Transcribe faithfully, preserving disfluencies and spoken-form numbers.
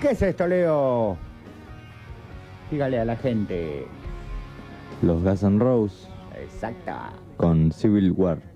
¿Qué es esto, Leo? Dígale a la gente. Los Guns N' Roses Exacta. con Civil War.